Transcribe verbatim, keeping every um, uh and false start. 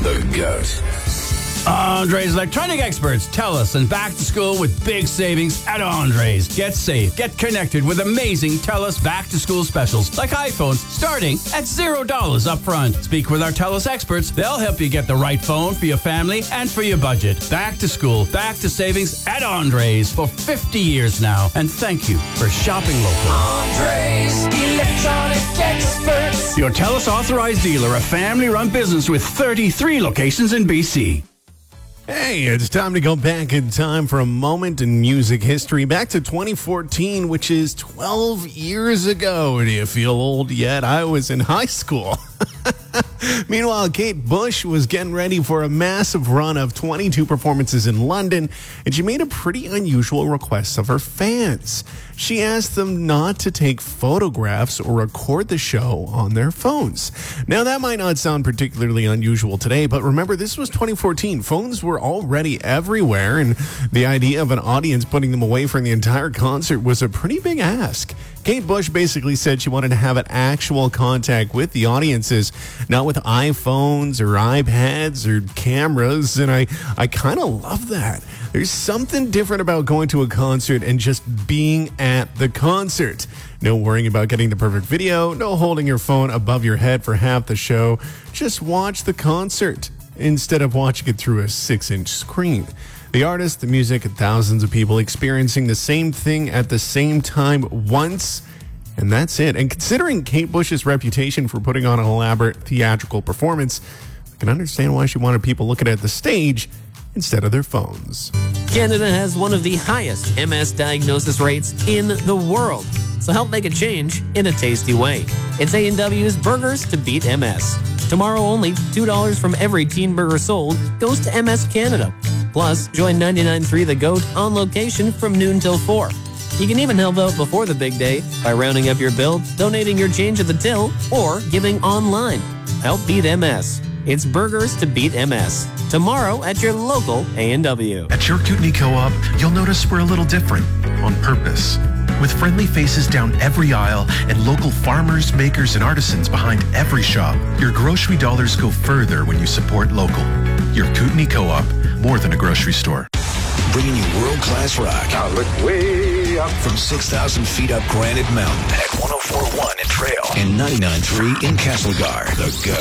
the GOAT. Andre's Electronic Experts. Tell us and back to school with big savings at Andre's. Get safe. Get connected with amazing Tell-Us back to school specials like iPhones starting at zero dollars up front. Speak with our Tell-Us experts. They'll help you get the right phone for your family and for your budget. Back to school, back to savings at Andre's for fifty years now. And thank you for shopping local. Andre's Electronic Experts. Your Tell-Us authorized dealer, a family-run business with thirty-three locations in B C. Hey, it's time to go back in time for a moment in music history. Back to twenty fourteen, which is twelve years ago. Do you feel old yet? I was in high school. Meanwhile, Kate Bush was getting ready for a massive run of twenty-two performances in London, and she made a pretty unusual request of her fans. She asked them not to take photographs or record the show on their phones. Now, that might not sound particularly unusual today, but remember, this was twenty fourteen. Phones were already everywhere, and the idea of an audience putting them away for the entire concert was a pretty big ask. Kate Bush basically said she wanted to have an actual contact with the audiences, not with iPhones or iPads or cameras, and I, I kind of love that. There's something different about going to a concert and just being at the concert. No worrying about getting the perfect video, no holding your phone above your head for half the show. Just watch the concert instead of watching it through a six-inch screen. The artist, the music, and thousands of people experiencing the same thing at the same time once, and that's it. And considering Kate Bush's reputation for putting on an elaborate theatrical performance, I can understand why she wanted people looking at the stage instead of their phones. Canada has one of the highest M S diagnosis rates in the world. So help make a change in a tasty way. It's A and W's Burgers to Beat M S. Tomorrow only, two dollars from every teen burger sold goes to M S Canada. Plus, join ninety-nine point three The GOAT on location from noon till four. You can even help out before the big day by rounding up your bill, donating your change at the till, or giving online. Help beat M S. It's Burgers to Beat M S. Tomorrow at your local A and W. At your Kootenai Co-op, you'll notice we're a little different on purpose. With friendly faces down every aisle and local farmers, makers, and artisans behind every shop, your grocery dollars go further when you support local. Your Kootenai Co-op, more than a grocery store. Bringing you world-class rock. Now look way up. From six thousand feet up Granite Mountain at one oh four point one in Trail and ninety-nine point three in Castlegar. The GOAT.